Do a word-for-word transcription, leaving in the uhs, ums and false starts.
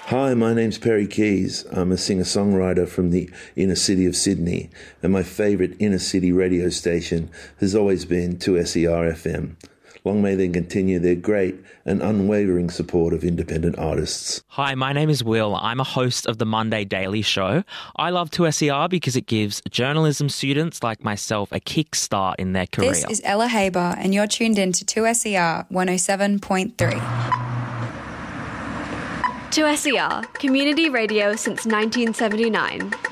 Hi, my name's Perry Keys. I'm a singer-songwriter from the inner city of Sydney, and my favourite inner-city radio station has always been two S E R F M. Long may they continue their great and unwavering support of independent artists. Hi, my name is Will. I'm a host of the Monday Daily Show. I love two S E R because it gives journalism students like myself a kickstart in their career. This is Ella Haber, and you're tuned in to two S E R one oh seven point three. two S E R, community radio since nineteen seventy-nine.